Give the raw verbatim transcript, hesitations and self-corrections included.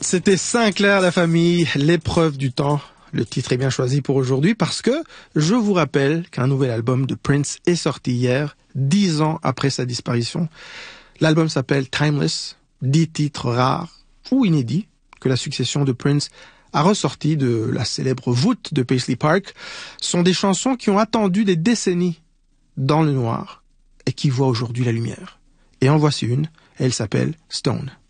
C'était Sinclair la famille, l'épreuve du temps. Le titre est bien choisi pour aujourd'hui parce que je vous rappelle qu'un nouvel album de Prince est sorti hier, dix ans après sa disparition. L'album s'appelle Timeless, dix titres rares ou inédits que la succession de Prince a ressorti de la célèbre voûte de Paisley Park sont des chansons qui ont attendu des décennies dans le noir et qui voient aujourd'hui la lumière. Et en voici une, elle s'appelle Stone.